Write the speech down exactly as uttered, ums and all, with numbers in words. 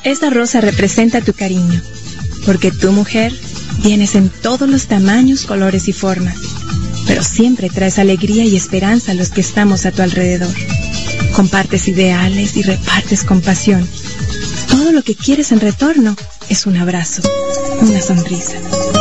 Esta rosa representa tu cariño, porque tu mujer vienes en todos los tamaños, colores y formas, pero siempre traes alegría y esperanza a los que estamos a tu alrededor. Compartes ideales y repartes compasión. Todo lo que quieres en retorno es un abrazo, una sonrisa.